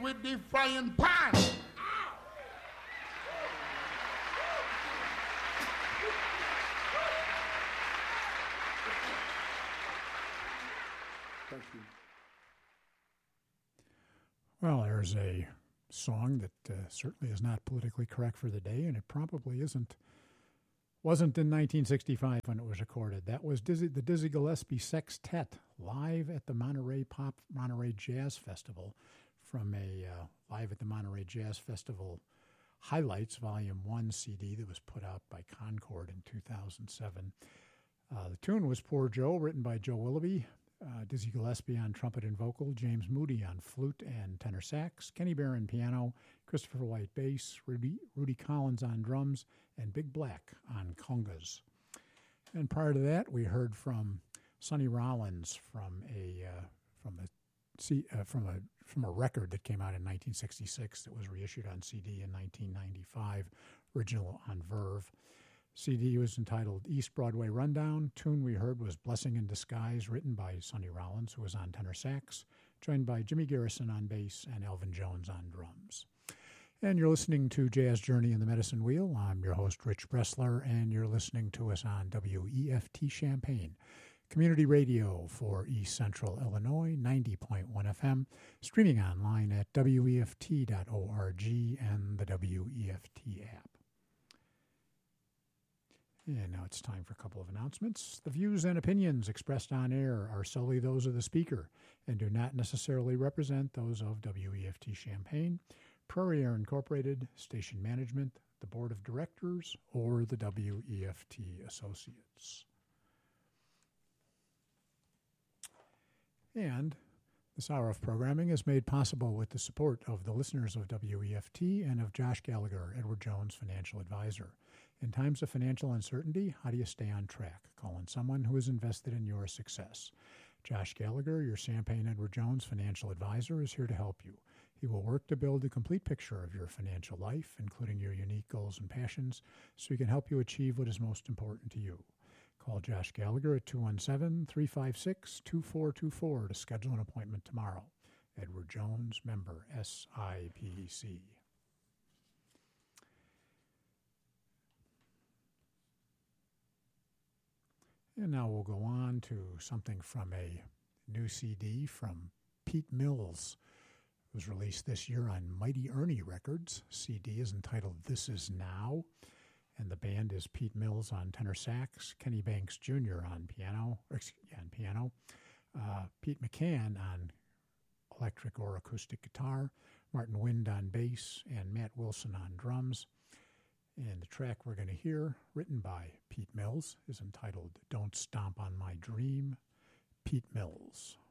with the frying pan. Thank you. Well, there's a song that certainly is not politically correct for the day, and it probably wasn't in 1965 when it was recorded. That was the Dizzy Gillespie Sextet live at the Monterey Jazz Festival from a Live at the Monterey Jazz Festival Highlights Volume 1 CD that was put out by Concord in 2007. The tune was Poor Joe, written by Joe Willoughby. Dizzy Gillespie on trumpet and vocal, James Moody on flute and tenor sax, Kenny Barron piano, Christopher White bass, Rudy Collins on drums, and Big Black on congas. And prior to that, we heard from Sonny Rollins from a record that came out in 1966 that was reissued on CD in 1995, original on Verve. CD was entitled East Broadway Rundown. Tune we heard was Blessing in Disguise, written by Sonny Rollins, who was on tenor sax, joined by Jimmy Garrison on bass and Elvin Jones on drums. And you're listening to Jazz Journey in the Medicine Wheel. I'm your host, Rich Bressler, and you're listening to us on WEFT Champaign, community radio for East Central Illinois, 90.1 FM, streaming online at WEFT.org and the WEFT app. And now it's time for a couple of announcements. The views and opinions expressed on air are solely those of the speaker and do not necessarily represent those of WEFT Champaign, Prairie Air Incorporated, station management, the board of directors, or the WEFT associates. And this hour of programming is made possible with the support of the listeners of WEFT and of Josh Gallagher, Edward Jones Financial Advisor. In times of financial uncertainty, how do you stay on track? Call on someone who is invested in your success. Josh Gallagher, your Champaign Edward Jones Financial Advisor, is here to help you. He will work to build a complete picture of your financial life, including your unique goals and passions, so he can help you achieve what is most important to you. Call Josh Gallagher at 217-356-2424 to schedule an appointment tomorrow. Edward Jones, member SIPC. And now we'll go on to something from a new CD from Pete Mills. It was released this year on Mighty Ernie Records. CD is entitled This Is Now. And the band is Pete Mills on tenor sax, Kenny Banks Jr. on piano, Pete McCann on electric or acoustic guitar, Martin Wind on bass, and Matt Wilson on drums. And the track we're going to hear, written by Pete Mills, is entitled Don't Stomp on My Dream, Pete Mills.